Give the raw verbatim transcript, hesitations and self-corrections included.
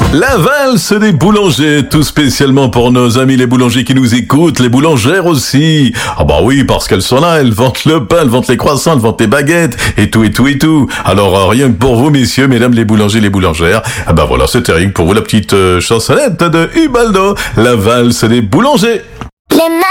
La valse des boulangers, tout spécialement pour nos amis les boulangers qui nous écoutent, les boulangères aussi. Ah bah oui, parce qu'elles sont là, elles vendent le pain, elles vendent les croissants, elles vendent les baguettes, et tout, et tout, et tout. Alors euh, rien que pour vous, messieurs, mesdames les boulangers, les boulangères, ah bah voilà, c'était rien que pour vous la petite euh, chansonnette de Ubaldo, la valse des boulangers. Les